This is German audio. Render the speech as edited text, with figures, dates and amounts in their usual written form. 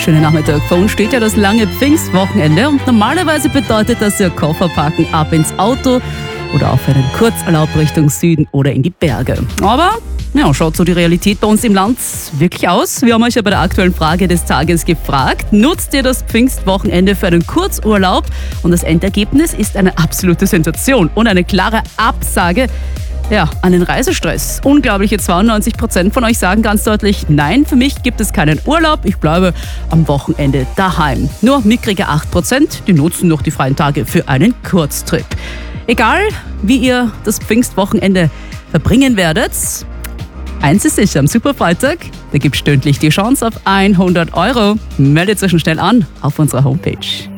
wunderschönen Nachmittag. Vor uns steht ja das lange Pfingstwochenende und normalerweise bedeutet das ja Koffer packen, ab ins Auto oder auf einen Kurzurlaub Richtung Süden oder in die Berge. Aber ja, schaut so die Realität bei uns im Land wirklich aus? Wir haben euch ja bei der aktuellen Frage des Tages gefragt, nutzt ihr das Pfingstwochenende für einen Kurzurlaub? Und das Endergebnis ist eine absolute Sensation und eine klare Absage an den Reisestress. Unglaubliche 92% von euch sagen ganz deutlich, nein, für mich gibt es keinen Urlaub, ich bleibe am Wochenende daheim. Nur mickrige 8%, die nutzen noch die freien Tage für einen Kurztrip. Egal, wie ihr das Pfingstwochenende verbringen werdet, eins ist sicher, am Superfreitag, da gibt es stündlich die Chance auf 100 €. Meldet euch schon schnell an auf unserer Homepage.